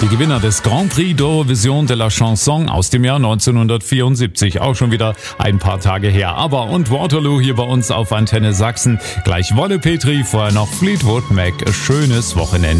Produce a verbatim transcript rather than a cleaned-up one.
Die Gewinner des Grand Prix d'Eurovision de la Chanson aus dem Jahr neunzehnhundertvierundsiebzig. Auch schon wieder ein paar Tage her. Aber und Waterloo hier bei uns auf Antenne Sachsen. Gleich Wolle Petri, vorher noch Fleetwood Mac. Schönes Wochenende.